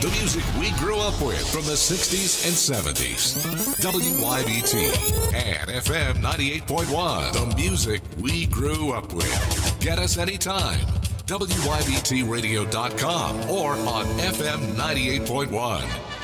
The music we grew up with from the 60s and 70s. WYBT and FM 98.1. The music we grew up with. Get us anytime. WYBTradio.com or on FM 98.1.